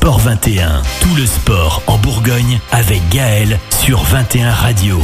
Sport 21, tout le sport en Bourgogne avec Gaël sur 21 Radio.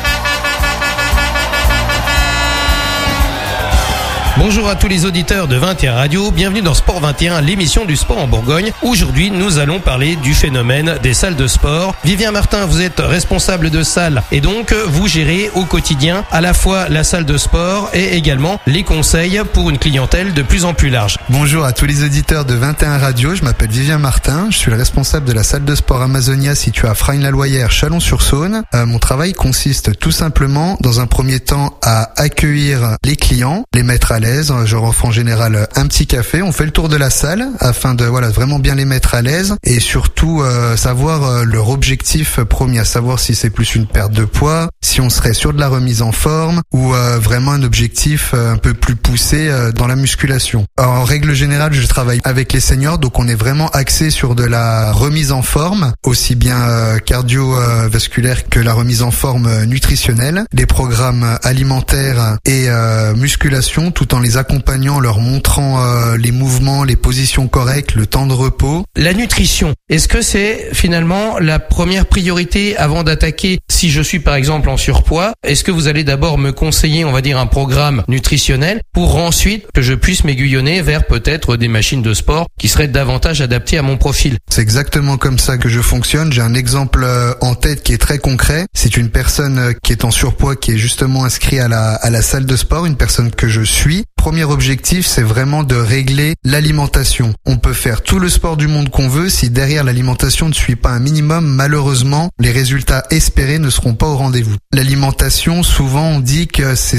Bonjour à tous les auditeurs de 21 Radio, bienvenue dans Sport 21, l'émission du sport en Bourgogne. Aujourd'hui, nous allons parler du phénomène des salles de sport. Vivien Martin, vous êtes responsable de salle et donc vous gérez au quotidien à la fois la salle de sport et également les conseils pour une clientèle de plus en plus large. Bonjour à tous les auditeurs de 21 Radio, je m'appelle Vivien Martin, je suis le responsable de la salle de sport Amazonia située à Frasnes-la-Loyère, Chalon-sur-Saône. Mon travail consiste tout simplement, dans un premier temps, à accueillir les clients, les mettre à l'aise. Je leur offre en général un petit café, on fait le tour de la salle afin de vraiment bien les mettre à l'aise et surtout savoir leur objectif premier, à savoir si c'est plus une perte de poids, si on serait sur de la remise en forme ou vraiment un objectif un peu plus poussé dans la musculation. Alors, en règle générale, je travaille avec les seniors, donc on est vraiment axé sur de la remise en forme, aussi bien cardiovasculaire que la remise en forme nutritionnelle, des programmes alimentaires et musculation, tout en les accompagnant, leur montrant les mouvements, les positions correctes, le temps de repos. La nutrition, est-ce que c'est finalement la première priorité avant d'attaquer si je suis par exemple en surpoids? Est-ce que vous allez d'abord me conseiller, on va dire, un programme nutritionnel pour ensuite que je puisse m'aiguillonner vers peut-être des machines de sport qui seraient davantage adaptées à mon profil? C'est exactement comme ça que je fonctionne. J'ai un exemple en tête qui est très concret. C'est une personne qui est en surpoids, qui est justement inscrite à la salle de sport, une personne que je suis. Premier objectif, c'est vraiment de régler l'alimentation. On peut faire tout le sport du monde qu'on veut, si derrière l'alimentation ne suit pas un minimum, malheureusement, les résultats espérés ne seront pas au rendez-vous. L'alimentation, souvent on dit que c'est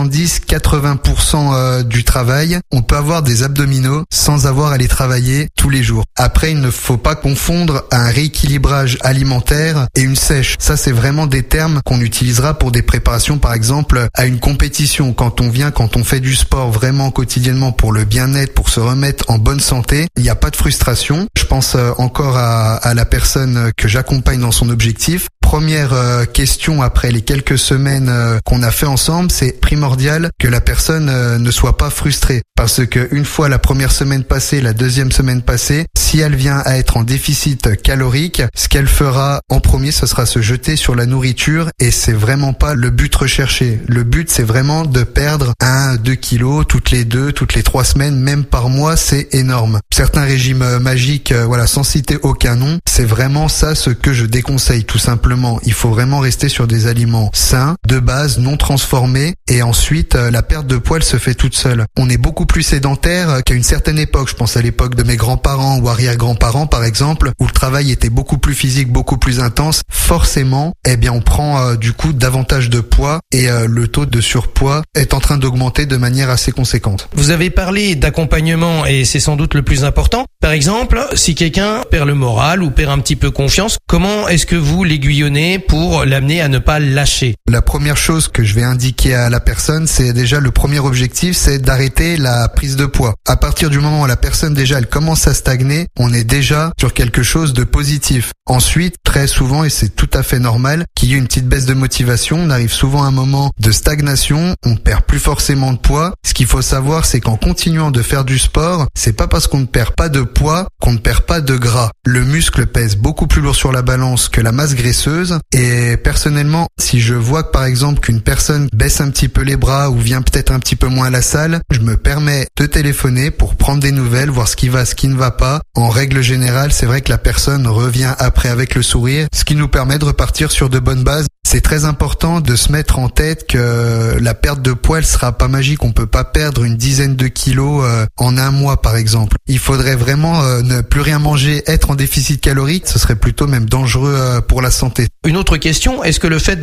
70-80% du travail. On peut avoir des abdominaux sans avoir à les travailler tous les jours. Après, il ne faut pas confondre un rééquilibrage alimentaire et une sèche. Ça, c'est vraiment des termes qu'on utilisera pour des préparations, par exemple, à une compétition. Quand on fait du sport vraiment quotidiennement pour le bien-être, pour se remettre en bonne santé, il n'y a pas de frustration. Je pense encore à la personne que j'accompagne dans son objectif. Première question après les quelques semaines qu'on a fait ensemble, c'est primordial que la personne ne soit pas frustrée. Parce que une fois la première semaine passée, la deuxième semaine passée, si elle vient à être en déficit calorique, ce qu'elle fera en premier, ce sera se jeter sur la nourriture et c'est vraiment pas le but recherché. Le but, c'est vraiment de perdre 1-2 kilos toutes les 3 semaines, même par mois, c'est énorme. Certains régimes magiques, sans citer aucun nom, c'est vraiment ça ce que je déconseille tout simplement. Il faut vraiment rester sur des aliments sains, de base, non transformés et ensuite la perte de poids elle se fait toute seule. On est beaucoup plus sédentaire qu'à une certaine époque. Je pense à l'époque de mes grands-parents ou arrière-grands-parents par exemple, où le travail était beaucoup plus physique, beaucoup plus intense. Forcément, on prend du coup davantage de poids et le taux de surpoids est en train d'augmenter de manière assez conséquente. Vous avez parlé d'accompagnement et c'est sans doute le plus important. Par exemple, si quelqu'un perd le moral ou perd un petit peu confiance, comment est-ce que vous l'aiguillonnez pour l'amener à ne pas lâcher? La première chose que je vais indiquer à la personne, c'est déjà le premier objectif, c'est d'arrêter la prise de poids. À partir du moment où la personne déjà elle commence à stagner, on est déjà sur quelque chose de positif. Ensuite, très souvent, et c'est tout à fait normal, qu'il y ait une petite baisse de motivation, on arrive souvent à un moment de stagnation, on perd plus forcément de poids. Ce qu'il faut savoir, c'est qu'en continuant de faire du sport, c'est pas parce qu'on ne perd pas de poids qu'on ne perd pas de gras. Le muscle pèse beaucoup plus lourd sur la balance que la masse graisseuse et personnellement, si je vois que par exemple qu'une personne baisse un petit peu les bras ou vient peut-être un petit peu moins à la salle, je me permets de téléphoner pour prendre des nouvelles, voir ce qui va, ce qui ne va pas. En règle générale, c'est vrai que la personne revient après avec le sourire, ce qui nous permet de repartir sur de bonnes bases. C'est très important de se mettre en tête que la perte de poids, elle sera pas magique. On peut pas perdre une dizaine de kilos en un mois, par exemple. Il faudrait vraiment ne plus rien manger, être en déficit calorique. Ce serait plutôt même dangereux pour la santé. Une autre question, est-ce que le fait